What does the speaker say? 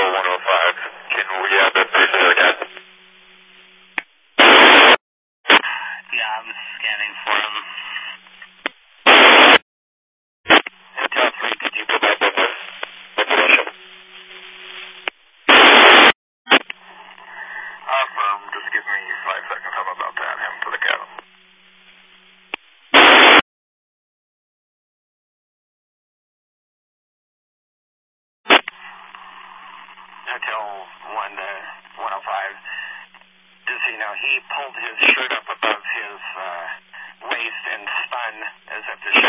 105. Can we have that person again? Yeah, I'm scanning for him. Hotel 3, could you provide them with information? Affirm, just give me 5 seconds. I'm about to add him to the cabin. Hotel 105. Just so you know, he pulled his shirt up above his